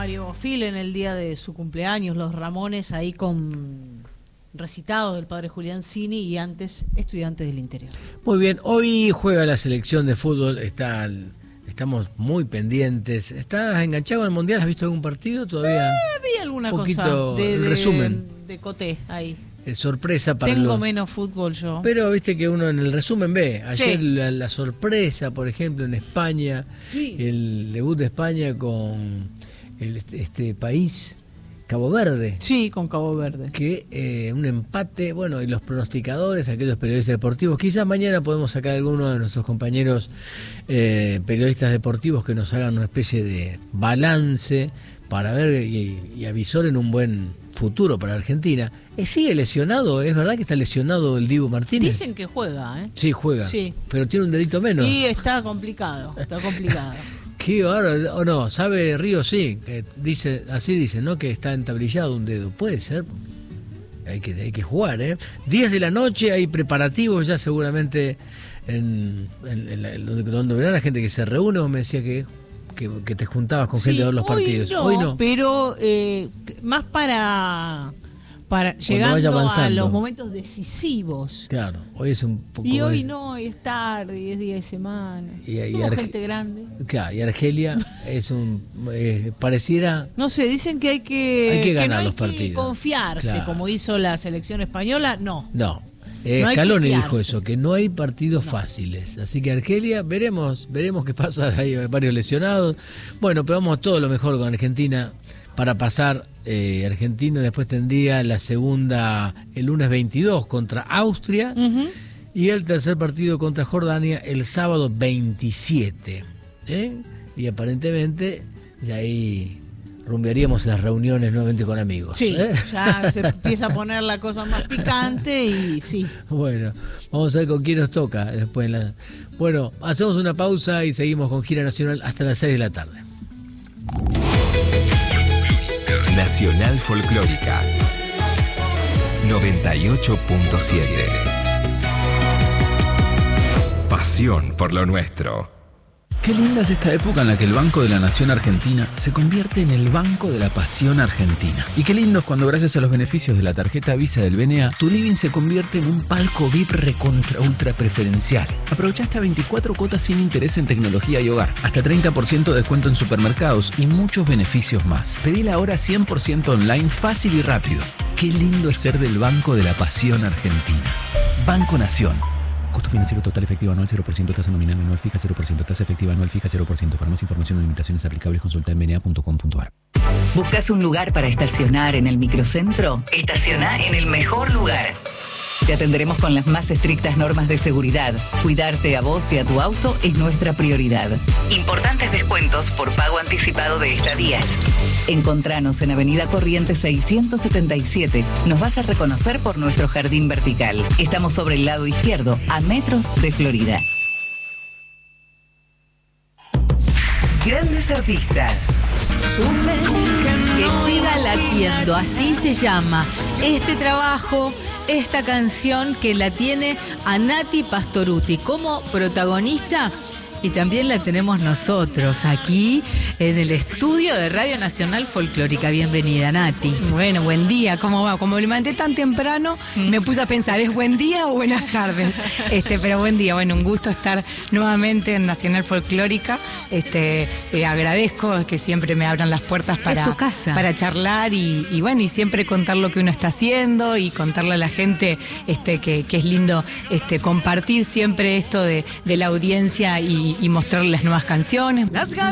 Mario Bofill en el día de su cumpleaños, los Ramones ahí con recitados del padre Julián Cini y antes Estudiantes del Interior. Muy bien, hoy juega la selección de fútbol, estamos muy pendientes. ¿Estás enganchado al Mundial? ¿Has visto algún partido todavía? Vi alguna poquito, cosa de resumen. De Coté ahí. Sorpresa para Tengo menos fútbol yo. Pero viste que uno en el resumen ve. Ayer Sí. la sorpresa, por ejemplo, en España, Sí. el debut de España con este país, Cabo Verde. Sí, con Cabo Verde. Que un empate, bueno, y los pronosticadores, aquellos periodistas deportivos, quizás mañana podemos sacar a alguno de nuestros compañeros periodistas deportivos que nos hagan una especie de balance para ver y avisoren un buen futuro para Argentina. ¿Sigue lesionado? ¿Es verdad que está lesionado el Dibu Martínez? Dicen que juega, ¿eh? Sí, juega. Sí. Pero tiene un dedito menos. Y está complicado. Qué bárbaro, o no, sabe Río, sí, así dice, ¿no? Que está entablillado un dedo. Puede ser. Hay que jugar, ¿eh? 10 de la noche, hay preparativos ya seguramente donde verá la gente que se reúne. Vos me decía que te juntabas con gente a ver los partidos. Hoy no. Pero más para llegando a los momentos decisivos. Claro, hoy es un poco. Y hoy no, hoy es tarde, y es día de semana. Somos gente grande. Claro, y Argelia pareciera. No sé, dicen que hay que ganar no los partidos. Hay que confiarse, claro, como hizo la selección española. No. Scaloni dijo eso, que no hay partidos fáciles. Así que Argelia, veremos qué pasa. Hay varios lesionados. Bueno, pero vamos todo lo mejor con Argentina para pasar. Argentina después tendría la segunda el lunes 22 contra Austria, y el tercer partido contra Jordania el sábado 27. Y aparentemente ya ahí rumbearíamos las reuniones nuevamente con amigos. Sí, ya se empieza a poner la cosa más picante y sí. Bueno, vamos a ver con quién nos toca después. Bueno, hacemos una pausa y seguimos con Gira Nacional hasta las 6 de la tarde. Nacional Folclórica 98.7. Pasión por lo nuestro. Qué linda es esta época en la que el Banco de la Nación Argentina se convierte en el Banco de la Pasión Argentina. Y qué lindo es cuando, gracias a los beneficios de la tarjeta Visa del BNA, tu living se convierte en un palco VIP recontra ultra preferencial. Aprovecha hasta 24 cuotas sin interés en tecnología y hogar, hasta 30% de descuento en supermercados y muchos beneficios más. Pedila ahora 100% online, fácil y rápido. Qué lindo es ser del Banco de la Pasión Argentina. Banco Nación. Costo financiero total efectivo anual 0%, tasa nominal anual fija 0%, tasa efectiva anual fija 0%. Para más información o limitaciones aplicables, consulta en bna.com.ar. ¿Buscas un lugar para estacionar en el microcentro? Estaciona en el mejor lugar. Te atenderemos con las más estrictas normas de seguridad. Cuidarte a vos y a tu auto es nuestra prioridad. Importantes descuentos por pago anticipado de estadías. Encontranos en Avenida Corrientes 677. Nos vas a reconocer por nuestro jardín vertical. Estamos sobre el lado izquierdo, a metros de Florida. Grandes artistas. Que siga latiendo, así se llama este trabajo, esta canción que la tiene a Nati Pastorutti como protagonista. Y también la tenemos nosotros aquí en el estudio de Radio Nacional Folclórica. Bienvenida, Nati. Bueno, buen día, ¿cómo va? Como me levanté tan temprano, me puse a pensar, ¿es buen día o buenas tardes? Pero buen día, bueno, un gusto estar nuevamente en Nacional Folclórica. Agradezco que siempre me abran las puertas Es tu casa. para charlar y bueno, y siempre contar lo que uno está haciendo y contarle a la gente que es lindo compartir siempre esto de la audiencia y mostrarles las nuevas canciones. Las